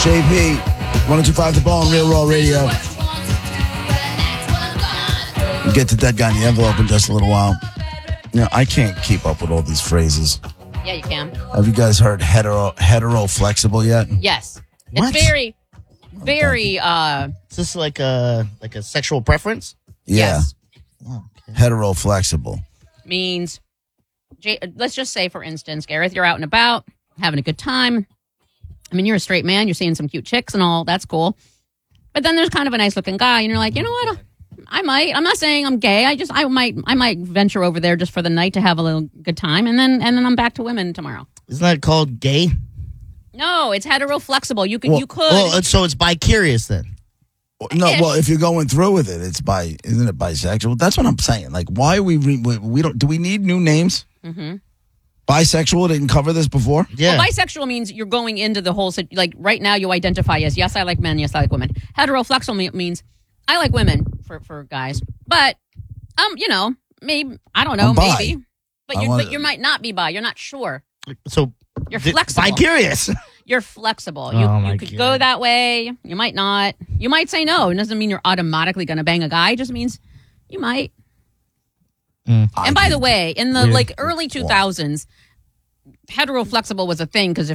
JP, 102.5 The Bone, Real Raw Radio. We'll get to Dead Guy in the Envelope in just a little while. I can't keep up with all these phrases. Yeah, you can. Have you guys heard hetero flexible yet? Yes. What? It's very, Is this like a sexual preference? Yeah. Yes. Oh, okay. Hetero flexible. Means, let's just say, for instance, Gareth, you're out and about, having a good time. I mean, you're a straight man. You're seeing some cute chicks and all. That's cool. But then there's kind of a nice-looking guy, and you're like, you know what? I might. I'm not saying I'm gay. I might venture over there just for the night to have a little good time, and then I'm back to women tomorrow. Isn't that called gay? No, it's hetero flexible. You could. Well, so it's bi-curious then. No, well, if you're going through with it, isn't it bisexual? That's what I'm saying. Like, why are we don't, do we need new names? Mm-hmm. Bisexual didn't cover this before? Yeah. Well, bisexual means you're going into the whole, like right now you identify as, yes, I like men, yes, I like women. Hetero flexible means I like women for guys. But, maybe, I don't know, I'm bi. maybe. But you might not be bi. You're not sure. So You're flexible. bi-curious. You're flexible. Oh, You could God. go that way. You might not. You might say no. It doesn't mean you're automatically going to bang a guy. It just means you might. And by the way, in the early 2000s, hetero flexible was a thing because